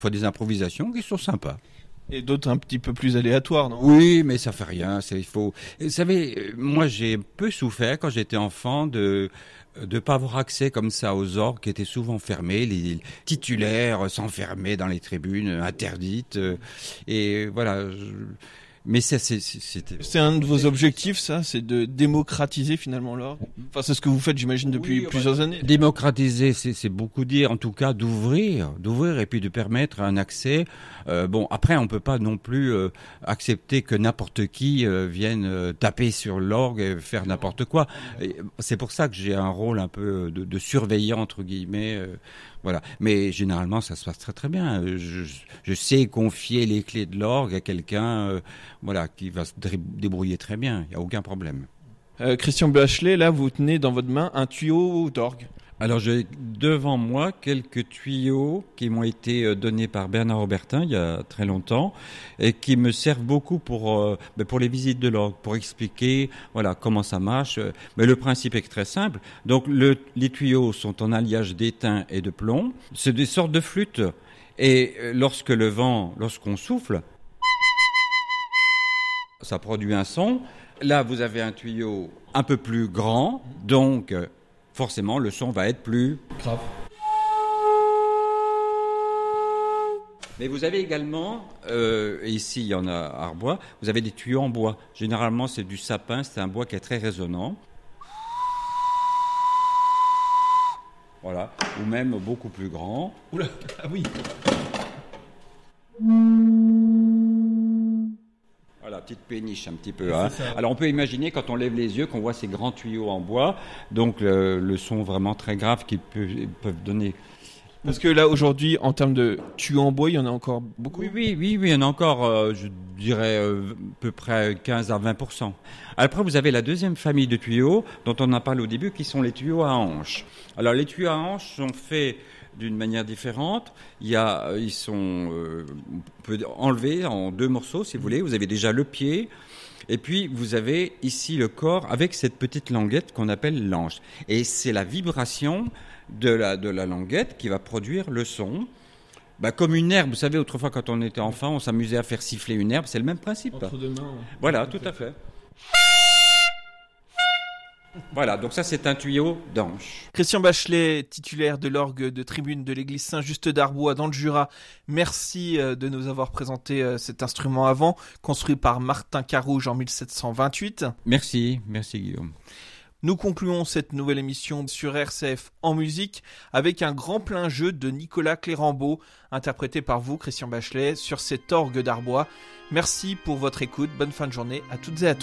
Il faut des improvisations qui sont sympas. Et d'autres un petit peu plus aléatoires, non? Oui, mais ça fait rien. Il faut. Vous savez, moi j'ai peu souffert quand j'étais enfant de pas avoir accès comme ça aux orgues qui étaient souvent fermés. Les titulaires s'enfermaient dans les tribunes interdites. Et voilà. Mais c'était. C'est un de vos objectifs, ça, c'est de démocratiser finalement l'orgue. Enfin, c'est ce que vous faites, j'imagine, depuis plusieurs années. Démocratiser, c'est beaucoup dire, en tout cas d'ouvrir et puis de permettre un accès. Bon, après, on peut pas non plus accepter que n'importe qui vienne taper sur l'orgue et faire n'importe quoi. Et c'est pour ça que j'ai un rôle un peu de surveillant entre guillemets. Voilà. Mais généralement, ça se passe très très bien. Je sais confier les clés de l'orgue à quelqu'un, voilà, qui va se débrouiller très bien. Il y a aucun problème. Christian Bachelet, là, vous tenez dans votre main un tuyau d'orgue. Alors j'ai devant moi quelques tuyaux qui m'ont été donnés par Bernard Aubertin il y a très longtemps et qui me servent beaucoup pour les visites de l'orgue, pour expliquer voilà comment ça marche. Mais le principe est très simple. Donc les tuyaux sont en alliage d'étain et de plomb. C'est des sortes de flûtes. Et lorsqu'on souffle, ça produit un son. Là, vous avez un tuyau un peu plus grand, donc forcément, le son va être plus grave. Mais vous avez également, ici il y en a à Arbois, vous avez des tuyaux en bois. Généralement, c'est du sapin, c'est un bois qui est très résonnant. Voilà, ou même beaucoup plus grand. Oula, ah oui. Voilà, petite péniche un petit peu. Hein. Alors on peut imaginer quand on lève les yeux qu'on voit ces grands tuyaux en bois, donc le son vraiment très grave qu'ils peuvent donner. Parce que là aujourd'hui, en termes de tuyaux en bois, il y en a encore beaucoup. Oui, il y en a encore, je dirais à peu près 15 à 20%. Après, vous avez la deuxième famille de tuyaux dont on a parlé au début, qui sont les tuyaux à hanches. Alors les tuyaux à hanches sont faits d'une manière différente. On peut enlever en deux morceaux si vous voulez. Vous avez déjà le pied et puis vous avez ici le corps avec cette petite languette qu'on appelle l'anche. Et c'est la vibration de la languette qui va produire le son. Comme une herbe, vous savez, autrefois quand on était enfant, on s'amusait à faire siffler une herbe, c'est le même principe. Entre deux mains. Voilà, tout à fait. Voilà, donc ça c'est un tuyau d'anche. Christian Bachelet, titulaire de l'orgue de tribune de l'église Saint-Just d'Arbois dans le Jura, merci de nous avoir présenté cet instrument à vent, construit par Martin Carouge en 1728. Merci Guillaume. Nous concluons cette nouvelle émission sur RCF en musique avec un grand plein jeu de Nicolas Clérambault, interprété par vous, Christian Bachelet, sur cet orgue d'Arbois. Merci pour votre écoute, bonne fin de journée à toutes et à tous.